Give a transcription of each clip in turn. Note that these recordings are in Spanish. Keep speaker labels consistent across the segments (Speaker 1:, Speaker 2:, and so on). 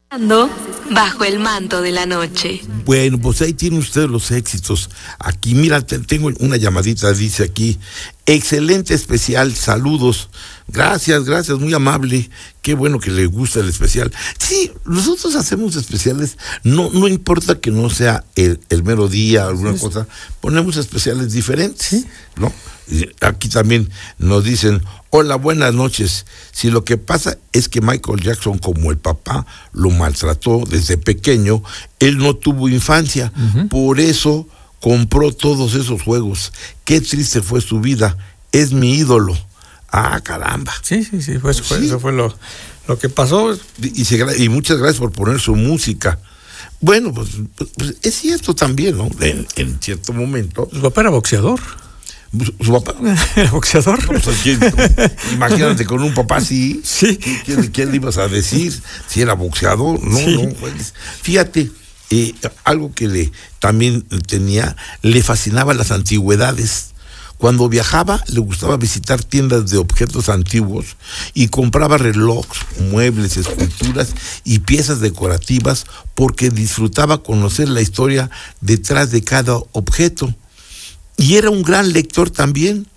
Speaker 1: Bajo el manto de la noche.
Speaker 2: Bueno, pues ahí tiene usted los éxitos. Aquí, mira, tengo una llamadita, dice aquí. Excelente especial, saludos. Gracias, muy amable. Qué bueno que le gusta el especial. Sí, nosotros hacemos especiales, no importa que no sea el mero día, alguna cosa, ponemos especiales diferentes, ¿sí? ¿No? Aquí también nos dicen, hola, buenas noches. Si lo que pasa es que Michael Jackson, como el papá lo maltrató desde pequeño, él no tuvo infancia, por eso compró todos esos juegos. Qué triste fue su vida, es mi ídolo. Ah, caramba.
Speaker 3: Sí, eso fue lo que pasó.
Speaker 2: Y muchas gracias por poner su música. Bueno, pues es cierto también, ¿no? En cierto momento.
Speaker 3: Su papá era boxeador.
Speaker 2: ¿Su papá?
Speaker 3: ¿Era boxeador?
Speaker 2: No, pues, imagínate con un papá así.
Speaker 3: Sí.
Speaker 2: ¿Qué le ibas a decir? Si era boxeador. No, sí. No. Pues, fíjate, algo que también le fascinaba las antigüedades. Cuando viajaba, le gustaba visitar tiendas de objetos antiguos y compraba relojes, muebles, esculturas y piezas decorativas porque disfrutaba conocer la historia detrás de cada objeto. Y era un gran lector también.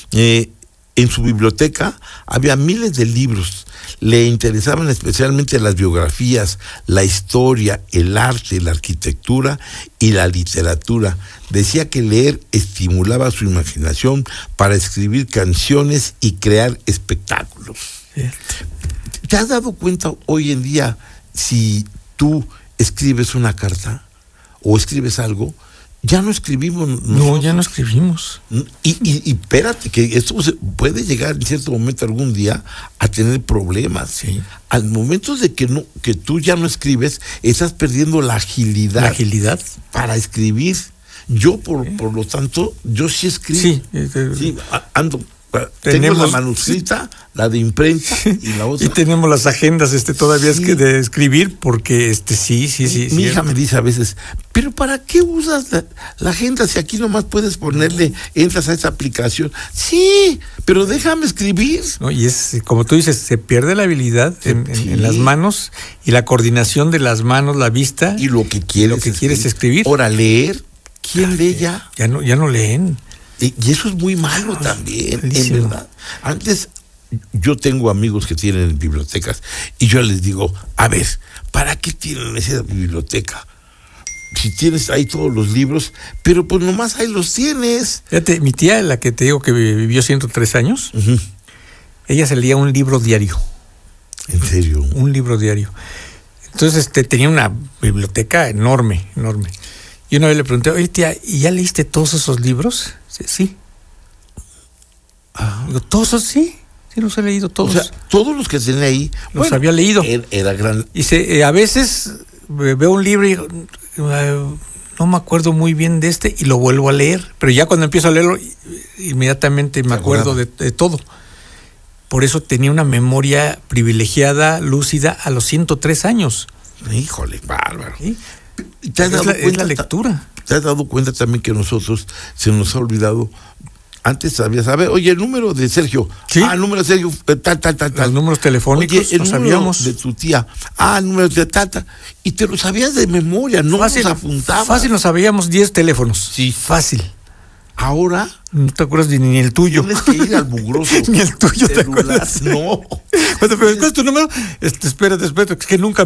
Speaker 2: En su biblioteca había miles de libros. Le interesaban especialmente las biografías, la historia, el arte, la arquitectura y la literatura. Decía que leer estimulaba su imaginación para escribir canciones y crear espectáculos. ¿Te has dado cuenta hoy en día, si tú escribes una carta o escribes algo, ya no escribimos nosotros?
Speaker 3: No, ya no escribimos.
Speaker 2: Y espérate, que esto puede llegar en cierto momento algún día a tener problemas.
Speaker 3: Sí.
Speaker 2: Al momento de que tú ya no escribes, estás perdiendo la agilidad.
Speaker 3: ¿La agilidad?
Speaker 2: Para escribir. Yo, por lo tanto, yo sí escribo. Sí, ando. Tengo la manuscrita, la de imprenta y la otra.
Speaker 3: Y tenemos las agendas todavía es que de escribir, porque sí.
Speaker 2: Mi hija me dice a veces, pero ¿para qué usas la agenda si aquí nomás puedes ponerle, entras a esa aplicación? Sí, pero déjame escribir.
Speaker 3: No, y es, como tú dices, se pierde la habilidad en las manos y la coordinación de las manos, la vista.
Speaker 2: Y lo que quieres
Speaker 3: escribir.
Speaker 2: Ahora, leer, ¿quién lee ya?
Speaker 3: Ya no leen.
Speaker 2: Y eso es muy malo también, en verdad. Antes, yo tengo amigos que tienen bibliotecas y yo les digo, a ver, ¿para qué tienen esa biblioteca? Si tienes ahí todos los libros, pero pues nomás ahí los tienes.
Speaker 3: Fíjate, mi tía, la que te digo que vivió 103 años, ella se leía un libro diario.
Speaker 2: ¿En serio?
Speaker 3: Un libro diario. Entonces tenía una biblioteca enorme. Y una vez le pregunté, oye tía, ¿y ya leíste todos esos libros? Sí. Digo, ¿todos esos? Sí los he leído todos.
Speaker 2: O sea, todos los que tenía ahí
Speaker 3: los había leído.
Speaker 2: Era gran.
Speaker 3: Y a veces veo un libro y no me acuerdo muy bien de y lo vuelvo a leer. Pero ya cuando empiezo a leerlo, inmediatamente me acuerdo de todo. Por eso tenía una memoria privilegiada, lúcida, a los 103 años.
Speaker 2: Híjole, bárbaro.
Speaker 3: ¿Sí? Es la lectura.
Speaker 2: ¿Te has dado cuenta también que nosotros se nos ha olvidado? Antes sabías, oye, el número de Sergio.
Speaker 3: ¿Sí?
Speaker 2: El número de Sergio, tal.
Speaker 3: Los números telefónicos,
Speaker 2: oye, el número de tu tía. El número de tal. Y te lo sabías de memoria, no
Speaker 3: fácil,
Speaker 2: nos apuntabas.
Speaker 3: Fácil, nos sabíamos 10 teléfonos.
Speaker 2: Sí.
Speaker 3: Fácil.
Speaker 2: Ahora
Speaker 3: no te acuerdas ni el tuyo.
Speaker 2: Tienes que ir al mugroso.
Speaker 3: Ni el tuyo celular.
Speaker 2: ¿Te acuerdas? No.
Speaker 3: ¿Cuál es tu número? Espérate, es que nunca